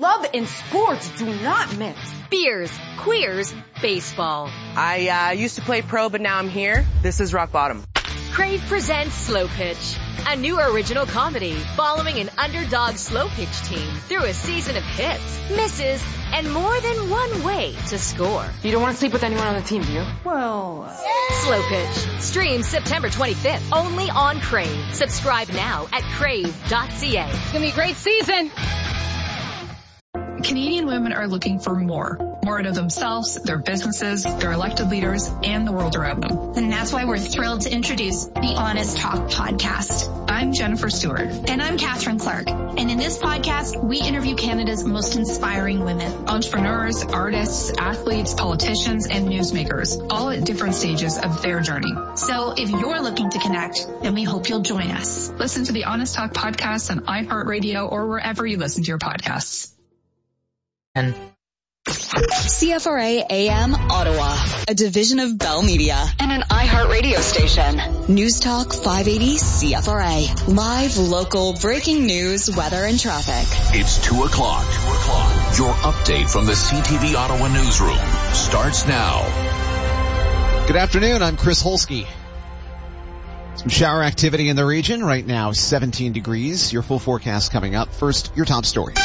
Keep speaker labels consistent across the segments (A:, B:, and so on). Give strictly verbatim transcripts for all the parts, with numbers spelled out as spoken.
A: love and sports do not mix.
B: Beers, queers, baseball.
C: I uh, used to play pro, but now I'm here. This is rock bottom.
B: Crave presents Slow Pitch, a new original comedy following an underdog slow pitch team through a season of hits, misses, and more than one way to score.
A: You don't want to sleep with anyone on the team, do you? Well... Uh...
B: Slow Pitch. Streams September twenty-fifth, only on Crave. Subscribe now at crave dot c a.
A: It's going to be a great season.
D: Canadian women are looking for more. More out of themselves, their businesses, their elected leaders, and the world around them.
E: And that's why we're thrilled to introduce the Honest Talk podcast.
D: I'm Jennifer Stewart.
E: And I'm Catherine Clark. And in this podcast, we interview Canada's most inspiring women.
D: Entrepreneurs, artists, athletes, politicians, and newsmakers, all at different stages of their journey.
E: So if you're looking to connect, then we hope you'll join us.
D: Listen to the Honest Talk podcast on iHeartRadio or wherever you listen to your podcasts.
F: C F R A A M Ottawa, a division of Bell Media and an iHeartRadio station. News Talk five eighty C F R A. Live, local, breaking news, weather, and traffic.
G: It's two o'clock. Two o'clock. Your update from the C T V Ottawa newsroom starts now.
H: Good afternoon. I'm Chris Holsky. Some shower activity in the region right now, seventeen degrees. Your full forecast coming up. First, your top stories.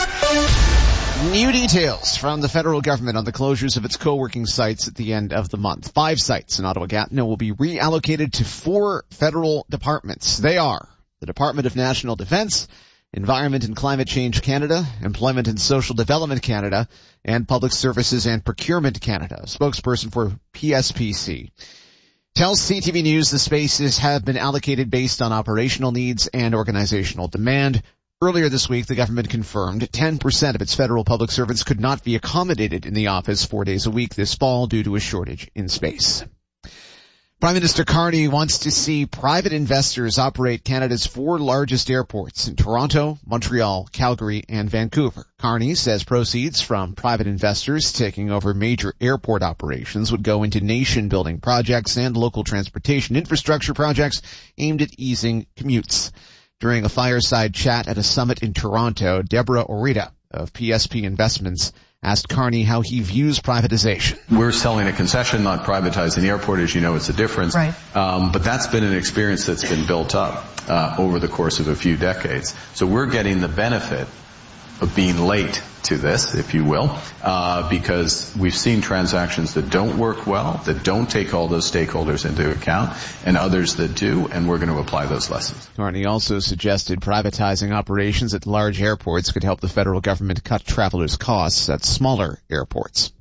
H: New details from the federal government on the closures of its co-working sites at the end of the month. Five sites in Ottawa-Gatineau will be reallocated to four federal departments. They are the Department of National Defence, Environment and Climate Change Canada, Employment and Social Development Canada, and Public Services and Procurement Canada. A spokesperson for P S P C tells C T V News the spaces have been allocated based on operational needs and organizational demand. Earlier this week, the government confirmed ten percent of its federal public servants could not be accommodated in the office four days a week this fall due to a shortage in space. Prime Minister Carney wants to see private investors operate Canada's four largest airports in Toronto, Montreal, Calgary, and Vancouver. Carney says proceeds from private investors taking over major airport operations would go into nation-building projects and local transportation infrastructure projects aimed at easing commutes. During a fireside chat at a summit in Toronto, Deborah Orita of P S P Investments asked Carney how he views privatization.
I: We're selling a concession, not privatizing the airport. As you know, it's a difference.
D: Right.
I: Um, but that's been an experience that's been built up uh, over the course of a few decades. So we're getting the benefit of being late to this, if you will, uh, because we've seen transactions that don't work well, that don't take all those stakeholders into account, and others that do, and we're going to apply those lessons.
H: Carney also suggested privatizing operations at large airports could help the federal government cut travelers' costs at smaller airports.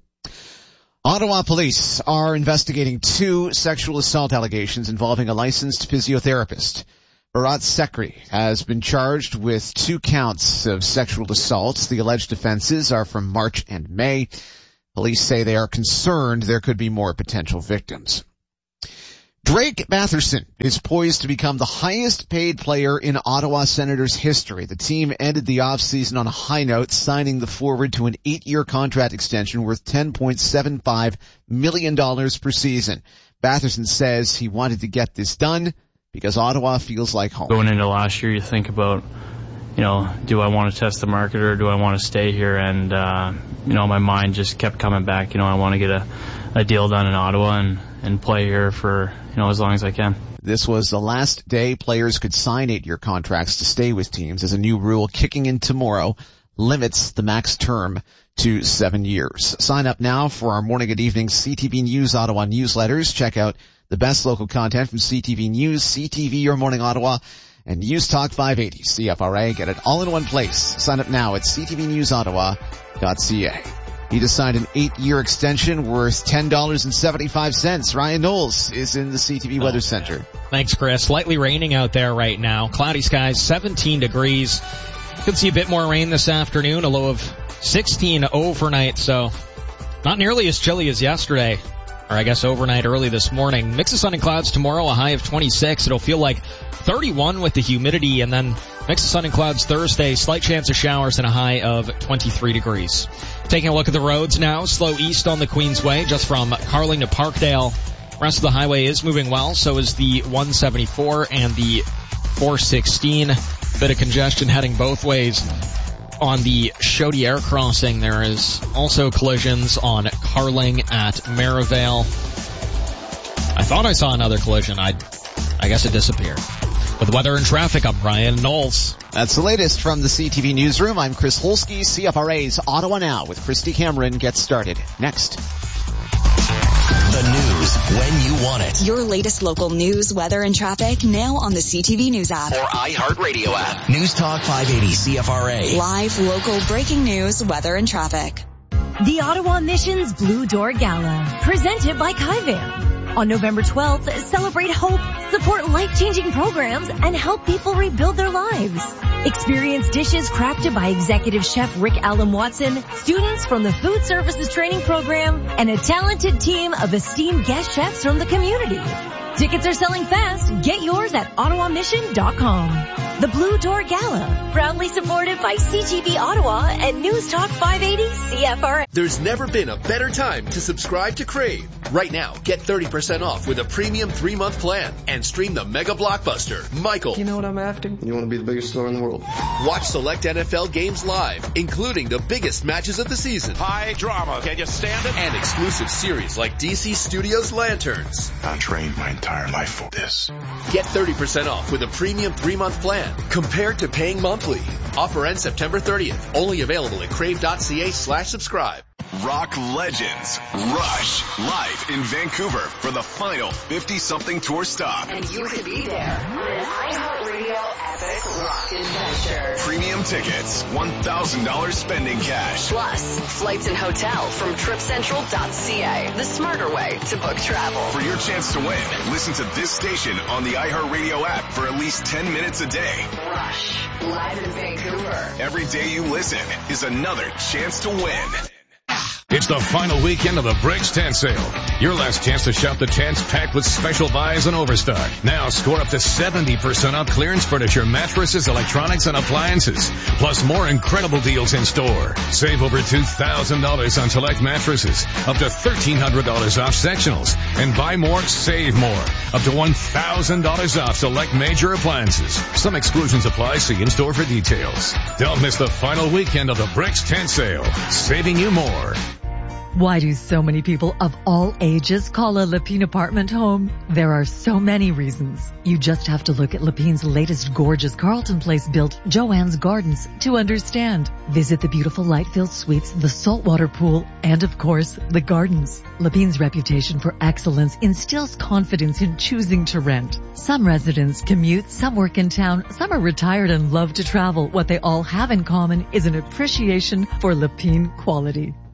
H: Ottawa police are investigating two sexual assault allegations involving a licensed physiotherapist. Bharat Sekri has been charged with two counts of sexual assault. The alleged offenses are from March and May. Police say they are concerned there could be more potential victims. Drake Batherson is poised to become the highest paid player in Ottawa Senators history. The team ended the offseason on a high note, signing the forward to an eight-year contract extension worth ten point seven five million dollars per season. Batherson says he wanted to get this done because Ottawa feels like home.
J: Going into last year, you think about, you know, do I want to test the market or do I want to stay here? And, uh, you know, my mind just kept coming back. You know, I want to get a, a deal done in Ottawa and, and play here for, you know, as long as I can.
H: This was the last day players could sign eight-year contracts to stay with teams, as a new rule kicking in tomorrow limits the max term to seven years. Sign up now for our morning and evening C T V News Ottawa newsletters. Check out the best local content from C T V News, C T V Your Morning Ottawa, and News Talk five eighty C F R A. Get it all in one place. Sign up now at c t v news ottawa dot c a. He just signed an eight-year extension worth ten dollars and seventy-five cents. Ryan Knowles is in the C T V Weather Center.
K: Thanks, Chris. Slightly raining out there right now. Cloudy skies, seventeen degrees. Could see a bit more rain this afternoon, a low of sixteen overnight, so not nearly as chilly as yesterday. Or I guess overnight early this morning. Mix of sun and clouds tomorrow, a high of twenty-six. It'll feel like thirty-one with the humidity, and then mix of sun and clouds Thursday, slight chance of showers and a high of twenty-three degrees. Taking a look at the roads now, slow east on the Queensway, just from Carling to Parkdale. Rest of the highway is moving well, so is the one seventy-four and the four sixteen. Bit of congestion heading both ways. on the Chaudière crossing. There is also collisions on Carling at Merivale. I thought I saw another collision. I, I guess it disappeared. With weather and traffic, I'm Ryan Knowles.
H: That's the latest from the C T V Newsroom. I'm Chris Holsky. C F R A's Ottawa Now with Christy Cameron gets started next.
G: The news when you want it.
F: Your latest local news, weather, and traffic now on the C T V News app.
G: Or iHeartRadio app. News Talk five eighty C F R A.
F: Live, local, breaking news, weather, and traffic.
L: The Ottawa Mission's Blue Door Gala, presented by Kaivan. On November twelfth, celebrate hope, support life-changing programs, and help people rebuild their lives. Experience dishes crafted by Executive Chef Rick Allen Watson, students from the Food Services Training Program, and a talented team of esteemed guest chefs from the community. Tickets are selling fast. Get yours at ottawa mission dot com. The Blue Door Gala, proudly supported by C T V Ottawa and News Talk five eighty C F R A.
M: There's never been a better time to subscribe to Crave. Right now, get thirty percent off with a premium three-month plan and stream the mega blockbuster, Michael.
N: You know what I'm after? You want to be the biggest star in the world.
M: Watch select N F L games live, including the biggest matches of the season.
O: High drama. Can you stand it?
M: And exclusive series like D C Studios Lanterns.
O: I trained my entire life for this.
M: Get thirty percent off with a premium three-month plan compared to paying monthly. Offer ends September thirtieth. Only available at crave.ca slash subscribe.
P: Rock legends Rush live in Vancouver for the final fifty-something tour stop.
Q: And you could be there. An iHeartRadio epic rock adventure.
P: Premium tickets, one thousand dollars spending cash.
Q: Plus, flights and hotel from trip central dot c a. The smarter way to book travel.
P: For your chance to win, listen to this station on the iHeartRadio app for at least ten minutes a day.
Q: Rush, live in Vancouver.
P: Every day you listen is another chance to win.
R: It's the final weekend of the Bricks Tent Sale. Your last chance to shop the tents packed with special buys and overstock. Now score up to seventy percent off clearance furniture, mattresses, electronics, and appliances. Plus more incredible deals in store. Save over two thousand dollars on select mattresses. Up to thirteen hundred dollars off sectionals. And buy more, save more. Up to one thousand dollars off select major appliances. Some exclusions apply. See in store for details. Don't miss the final weekend of the Bricks Tent Sale. Saving you more.
S: Why do so many people of all ages call a Lepine apartment home? There are so many reasons. You just have to look at Lepine's latest gorgeous Carlton Place built Joanne's Gardens to understand. Visit the beautiful light-filled suites, the saltwater pool, and of course, the gardens. Lepine's reputation for excellence instills confidence in choosing to rent. Some residents commute, some work in town, some are retired and love to travel. What they all have in common is an appreciation for Lepine quality.